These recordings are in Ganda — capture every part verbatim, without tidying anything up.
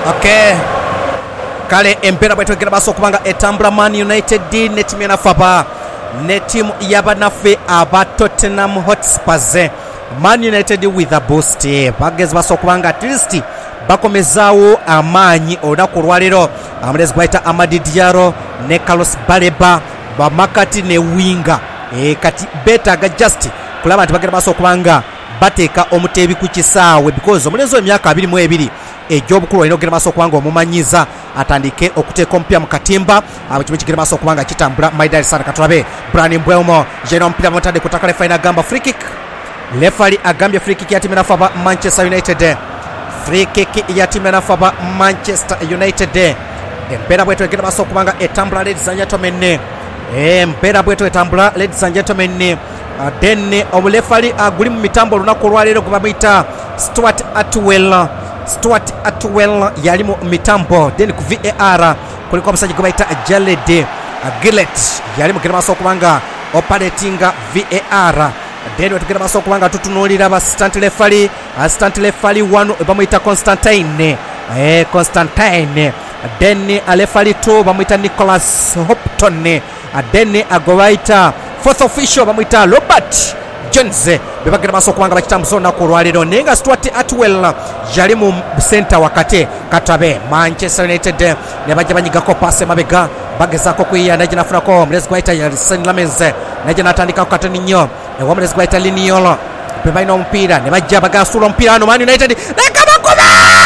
Okay. Kale empera bwetwegera baso kubanga etambula Man United ne timu ya Nafaba ne timu y'abanafe aba Tottenham Hotspurs. Man United with a boost bagezi baso kubanga at least bakomezaawo amaanyi olunaku lwalero. Amulezi gwaita Amadi Diallo ne Carlos Baleba bamakati ne winga e kati betaaga just kulaba nti bagenda baso kubanga bateeka omuteebi ku kisaawe because omulezi w'emyaka abiri mu ebiri ejj'obukulu olina okugenda maaso okubanga omumanyiza atandike okuteeka omupira mu katimba abo kimu kigenda maaso okubanga kitambula maidali sana katulabe Brian Mbeumo jena omupira mutadde ku ttaka lefali n'agamba free kick. Lefali agambye free kick ya timu y'Nafaba Manchester United. Free kick ya timu y'Nafaba Manchester United. Embeera bwetu egenda maaso okubanga etambula ladies and gentlemen. Embeera bwetu etambula ladies and gentlemen. Then omulefali aguli mu mitambo olunaku olwaleero gwe bamuyita Stuart Atwell. Stuart Atwell yali mu mitambo. Then ku V A R kuliko omusajja gwe bayita Jared Gillett yali mugenda maaso okubanga operatinga V A R. Then wetugenda maaso okubanga tutunuulira assistant referee. Assistant referee wano bamuyita Constantine. Eh, Constantine. Then referee two bamuyita Nicholas Hopton. Then agobaita fourth official bamuyita Robert Jones. Bebagenda maaso okubanga bakitambuza olunaku olwaleero naye Stuart Atwell yali mu center wakati katabe Manchester United ne bajja banyigako passe mabega bagezaako kuyiya naye nafunako omulezi gwaita Yasin Lamens naye natandikako katoni nnyo ewa omulezi gwaita Liniolo be balina omupiira ne bajja bagasuula omupiira wano Man United nekabakuba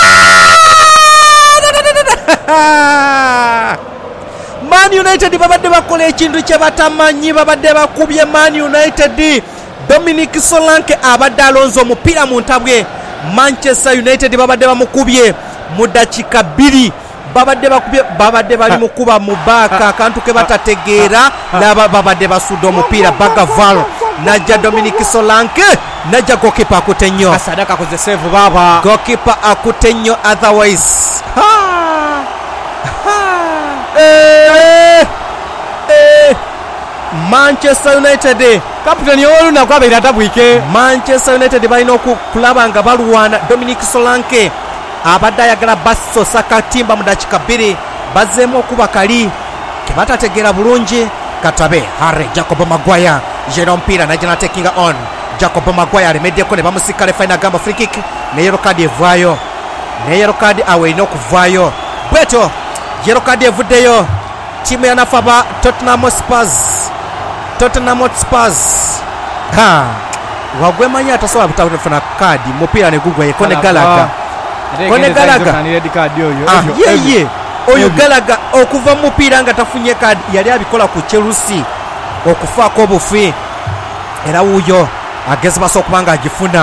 Man United babadde bakola ekintu kye batamanyi babadde bakubye Man United. Dominic Solanke abadde alonze omupiira mu ntabwe. Manchester United babadde bamukubye mu dakika bbiri babadde bakubye babadde bali mukuba mu baaka akantu ke batategeera naba babadde basudde omupiira Bagaval najja Dominic Solanke najja goalkeeper akute nnyo Sadaka koze save baba goalkeeper akute nnyo otherwise ha ha eh eh Manchester United kapitani olunaku kwabeera atabwike. Manchester United balina okulaba nga balwana. Dominic Solanke abadde ayagala basosa katimba mu dakika bbiri bazzeemu okuba kali ke batategeera bulungi katabe Harry Jacob Maguire jena omupiira najja natekinga on Jacob Maguire alemeddeko ne bamusika refa n'agamba free kick ne yellow card evaayo ne yellow card awe erina okuvaayo bweto yellow card evuddeyo tiimu ya Nafaba Tottenham Hotspurs Tottenham Hotspurs ha wagwemanya atasobola butafuna kadi mupiira ne gugwa ye Kone Galaga Kone Galaga ah yeye oyo Galaga okuva mu mupiira nga tafunye kadi yali abikola ku Chelsea okufaako obufi era wuyo agezi baso okubanga agifuna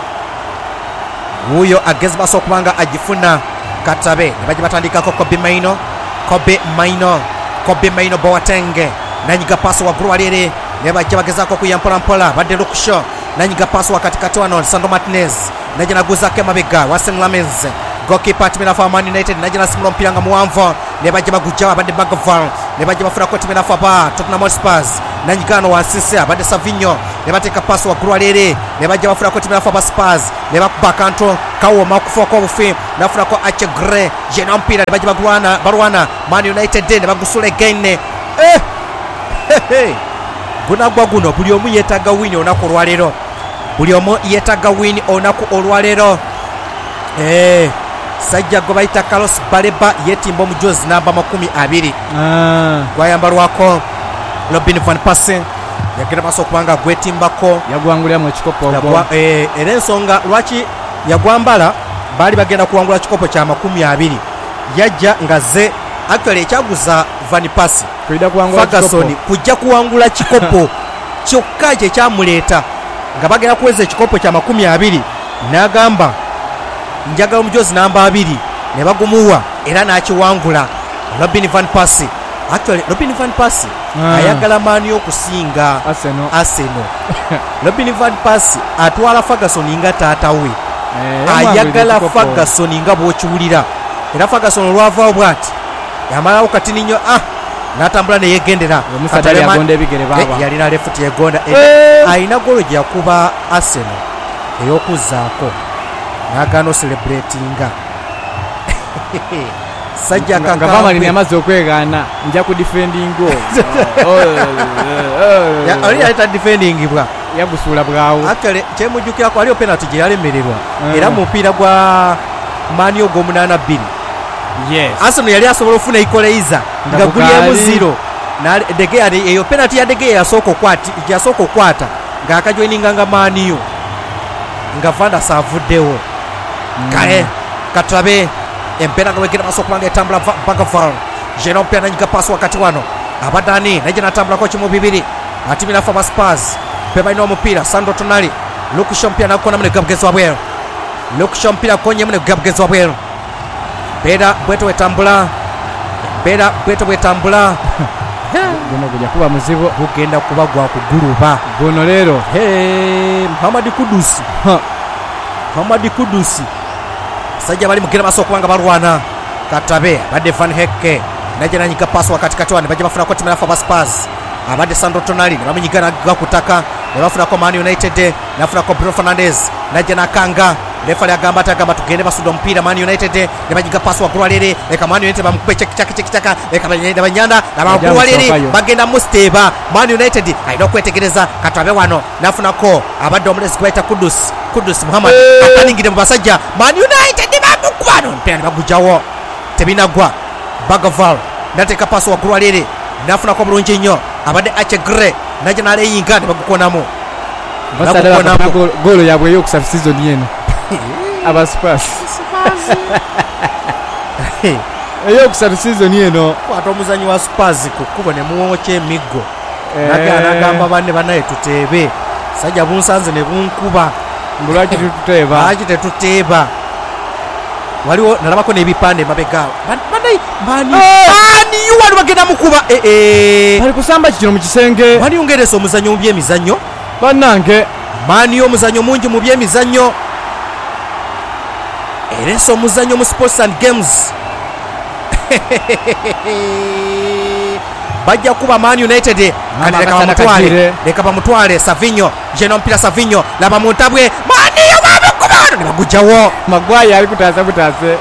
wuyo agezi baso okubanga agifuna katabe ne bajja batandikako Kobe Maino Kobe Maino Kobe Maino Boateng nanyiga paso wa Grualere ne bajja bagezaako kuya mpola mpola badde Lukshaw nanyiga paso wakati kati wano Sandro Martinez najja naguzaako emabega Yasin Lamens goalkeeper timu y'Nafaba Man United najja nasimula omupiira nga muwanvu ne bajja bagujja abadde Bagaval ne bajja bafunako timu y'Nafaba Tottenham Hotspurs nanyiga ano wansise abadde Savinho ne bateeka paso wa Grualere ne bajja bafunako timu y'Nafaba Spurs ne bakuba akantu kawoma okufaako obufi nafunako Achegre jena omupiira ne bajja bagulwana balwana Man United ne bagusula again eh hey gunagwa guno buli omu yeetaga wini olunaku olwaleero buli omu yeetaga wini olunaku olwaleero eh sajja gwe bayita Carlos Baleba yeetimba omujozi namba makumi abiri gwayambalwako Robin van Persie yagenda maaso okubanga gwetimbako yagwanguliramu ekikopo ogwo era ensonga lwaki yagwambala baali bagenda kuwangula kikopo kya makumi abiri yajja nga ze actually ekyaguza Van Persie Ferguson kujja kuwangula kikopo kyokka kye kyamuleeta nga bagenda kuweza ekikopo kya makumi abiri n'agamba njagala omujozi namba abiri ne bagumuwa era n'akiwangula Robin van Persie. Actually Robin van Persie ah. ayagala maani okusinga Arsenal, Arsenal. Robin van Persie atwala Ferguson nga taata we eh, ayagala Ferguson nga bw'okiwulira era Ferguson olwavaawo bw'ati yamalawo katini nnyo ah natambula ne yegendera omusajja yagonda ebigere baba yalina left yegonda ayina golo gye yakuba Arsenal ey'okuzaako n'agaana celebratinga sajja kakavamali amaze okwegana nja ku defending ali ayita defending bwa yagusuula bwawo actually kyemujjukirako aliyo penalty gye yalemererwa era mu mupiira gwa mani ogw'omunaana bbiri Arsenal yali asobola okufuna equalizer nga gulyemu zero Degeya eyo penalty ya Degeya yasooka okwata ng'akajoininga nga maniyo nga Van Sar avuddewo kale katulabe empeera nga wegenda maaso okubanga etambula Bagaval Jérôme Pera nanyiga paasi wakati wano abadani naye natambulako kimu bibiri atimira fa ba Spurs pe balina omupiira Sandro Tonali Luke Shaw mpira nakukonamu ne gabugezi wabweru Luke Shaw mpira akonyemu ne gabugezi wabweru Bera bweto wetambula Bera bweto wetambula guno gujja kuba muzibu gugenda kuba gwa kuguluba guno leero Muhammad Kudusi Muhammad Kudusi sajja bali mugenda maaso okubanga balwana katabe badde Van Hekke naye nanyiga paasi wakati kati wane bajja bafunako timira fa ba Spurs abadde Sandro Tonali ne bamenyigana gakutaka ne bafunako Man United ne bafunako Bruno Fernandes naye nakanga refali agamba atagamba tugende basudde omupiira Man United ne banyiga paasi waggulu walere leka Man United bamukube kyakitaka leka banyanda nabaggulu walere bagenda musteeba Man United alina okwetegereza katabe wano nafunako abadde omulezi gwebayita Kudus Kudus Muhammad akaningire mu basajja Man United bamukuba no mpira ne bagujjawo tebinagwa Bagaval nateeka paasi waggulu walere nafunako bulungi nnyo abadde Achegre naje naleyinga ne bagukonamu golo yabwe eyokusatu season yeno aba Spurs eyokusatu season yeno kwata omuzanyi wa Spurs ku kkubo ne muwokya emiggo nagamba banne banaye tuteebe sajja bunsanze ne bunkuba lwaki tetuteeba lwaki tetuteeba waliwo nalabako n'ebipande mabega banaye mani mani wali bagenda mukuba bali kusamba kikino mu kisenge mani yongeresa omuzanyo mu byemizannyo bannange mani omuzanyo mungi mu byemizannyo eresa omuzannyo mu sports and games bajja kuba Man United leka bamutwale leka bamutwale Savinho jeno mpira Savinho laba muntabwe mani yabamukubano ne bagujjawo Maguire ali kutaasa butaase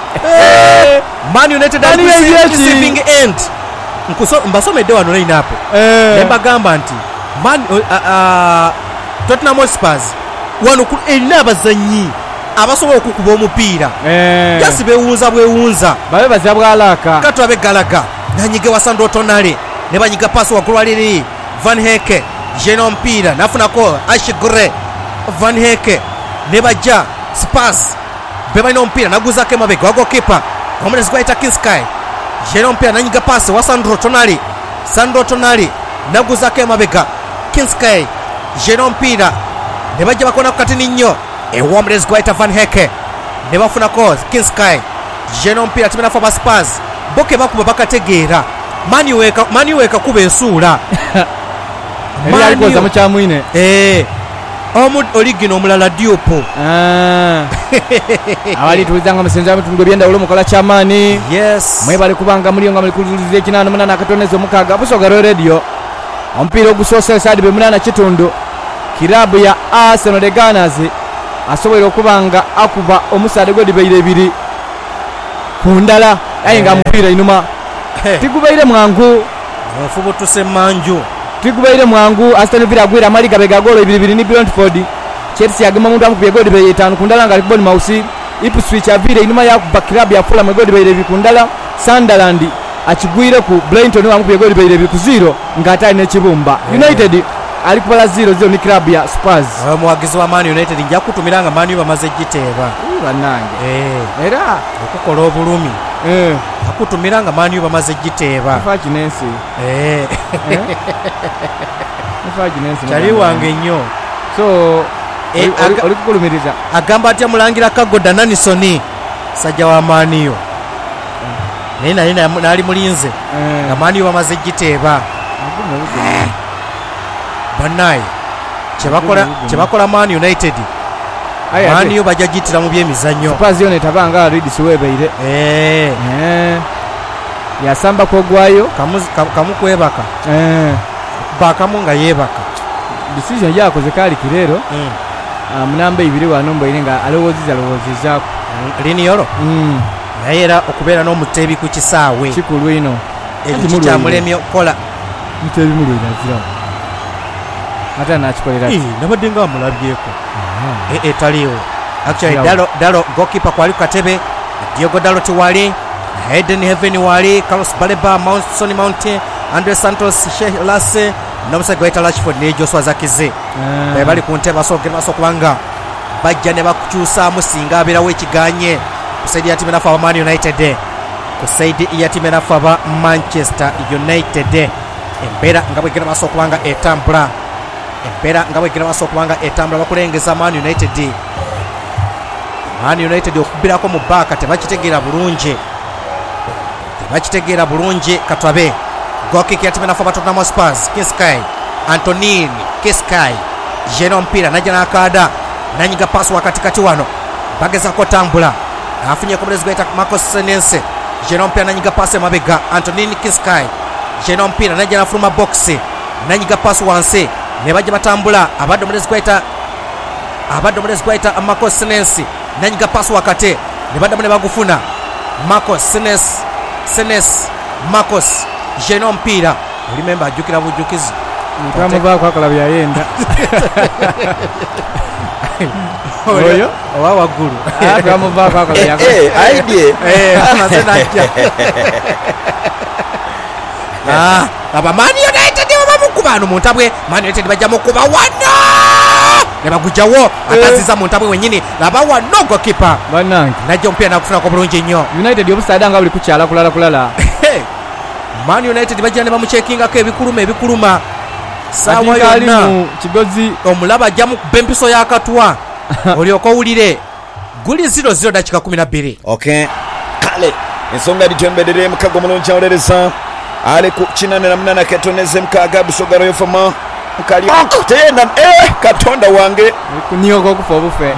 Man United ali receiving end nkuso mbasomedde wano line up ne bagamba nti man Tottenham Hotspur wano erina abazanyi abasobola okukuba omupiira jasi bewunza bwewunza babe bazya bwalaka katulabe Galaga nanyige wa Sandro Tonali ne banyiga paasi waggulu waliri Van Hekke jeno omupiira nafunako Ashigre Van Hekke ne bajja Spurs be balina omupiira naguzako emabega wa goalkeeper omulezi gwayita Kinskay jeno omupiira nanyiga paasi wa Sandro Tonali Sandro Tonali naguzako emabega Kinskay jeno omupiira ne bajja bakonako katini nnyo ewomulezi gwayita Van Hekke ne bafunako Kinskay jeno omupiira timina fa ba Spurs boke bakuba bakategeera mani weka mani weka kuba ensuula mani alikoza mukyamwine eh omu oligino omulala Diopo ah abali tuwizanga musenza mutungo byenda ulo mukola chamani yes mwe bali kubanga muri nga muri kuzuliza ekinano munana akatoneza omukaga busogaro radio ompira ogusose side be munana kitundu kirabu ya Arsenal de Gunners asobola okubanga akuba omusade godi beire ebiri kundala aye nga mupira inuma tigubaire mwangu ofubo tuse manju tigubaire mwangu Aston Villa gwira mali gabega golo ibiri biri ni Brentford Chelsea yagema mundu amukubye goli be etano kundala nga Libon Mausi Ipswich avire inuma ya club ya Fulham goli be bikundala Sunderland akigwire ku Brighton amukubye goli be biri ku zero ngata ine kibumba United ali kubala zero zero ni club ya Spurs muwagizi wa Man United nja kutumiranga Man U bamaze giteeba banange eh era okukola obulumi eh akutumiranga Man U bamaze giteeba faji nensi eh faji nensi chali wange nnyo so oli kukulumiriza agamba atya mulangira Kagoda Nanisoni sajja wa Man U nina nina nali mulinze nga Man U bamaze giteeba banayi kyebakola kyebakola Man United Man U bajja gitira mu byemizannyo Spurs yone tabanga Leeds webeire eh eh yasamba kogwayo kamu kamu kwebaka eh bakamu nga yebaka decision yako zekali kirero mm. um, namba ibiri wano mbo irenga alowoziza alowoziza lini yoro mm. naye era okubeera n'omuteebi ku kisaawe kikulu ino ekyo kikyamulemye okukola muteebi mulwire azirawo ate anakikolera nabadde nga bamulabyeko etaliiwo actually dalo dalo gokipa kwali ku katebe Diogo Dalo tiwali Hayden Heaven wali Carlos Baleba Monson Mountain Andre Santos Sheikh Lasse n'omusajja gwayita Rashford ne Joshua Zakize be bali ku ntebe basookera basokubanga bajja ne bakukyusaamu singa abeerawo ekiganye ku saidi ya timu nafa Man United ku saidi ya timu nafa ba Manchester United embeera nga bwegera basokubanga etambula embeera nga bwegera basokubanga etambula bakulengeza Man United Man United okubirako mu baaka tebakitegeera bulungi tebakitegeera bulungi katwabe gokiki ya timu nafa ba Tottenham Hotspur Kiskai Antonin Kiskai Jerome Pira najja n'akaada nanyiga pass wakati kati wano bagezako tambula afunye ku mulezi gweta Marcos Senense Jerome Pira nanyiga pass emabega Antonin Kiskai Jerome Pira najja n'afuluma box nanyiga pass wansi ne bajja batambula abadde mulezi gweta abadde mulezi gweta Marcos Senense nanyiga pass wakati ne baddamu ne bagufuna Marcos Senense Senense Marcos Jerome Pira remember ajukira bujukizi ntamuvaako akalabya yenda oyo owa waggulu twamuvaako akalabya aidye amaze najja aba Man United bamukuba ano mu ntabwe Man United bajja mukuba wano ne bagujjawo ataziza mu ntabwe wenyini laba wano gokipa bannange najja omupira nakufunako bulungi nnyo United obusaada nga buli kukyala kulala kulala Man United bajja ne bamuceekingako ebikuluma ebikuluma saawa yonna mu kigozi omulaba ajja mukuba empiso y'akatwa olyoka owulire guli zero zero dakika kumi na bbiri okay kale ensonga ditembedere mukago mulungi awulereza ali ku kinane na munana ketoneze mukaaga busogaro yofama mukali tenda eh katonda wange kunyoka okufa obufe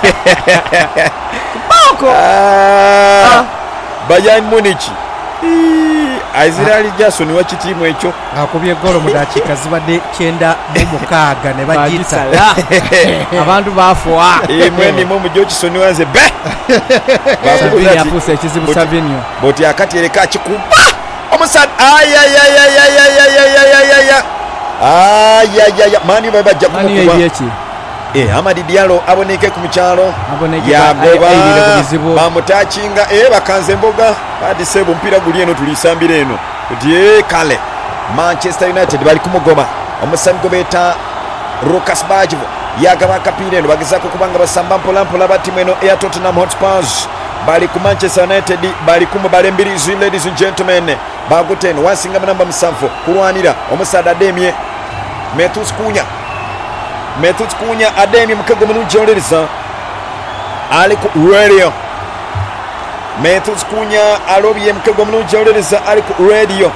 bako ah Bayern Munich Aizirali Jason wa kitimu ekyo akubye golo mu dakika zibadde kyenda mu mukaaga ne bagita abantu bafuwa eh mweni mu Johnson wanze be bakubuza yafusa ekizibu Savinio boti akati ereka kikuba omusad ay ay ay ay ay ay ay ay ay ay ay ay mani baba jakuba eh Amadi Diallo aboneke ku mukyalo yagoba bamutachinga eh bakanze mboga badi sebo mpira guli eno tulisambira eno die kale Manchester United bali kumugoba omusambi gobeta Lucas Bajivo yagaba kapira eno bagezako kubanga basamba mpola mpola batimu eno ya Tottenham Hotspur bali ku Manchester United bali kumu bale mbiri ladies and gentlemen baguteno wasinga namba musanvu kulwanira omusada Demie Metus Kunya Metus Kunya Ademi mukago mulungi olereza ali ku radio Metus Kunya alobye mukago mulungi olereza ali ku radio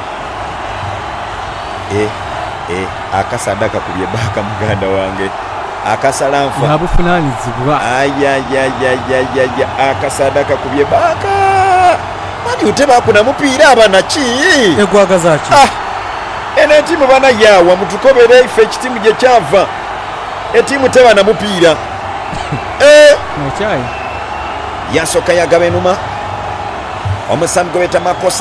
eh eh akasadaka kubye baka muganda wange akasalanfa nabufunanizibwa ayayayayaya akasadaka kubye baka mani uteba kuna mupira abana ki egwagaza ki ah ene timu bana yawa mutukobere ife kitimu je kyava etimu teba na mupira eh nochai yasoka yagabenuma omusambi gweta Marcos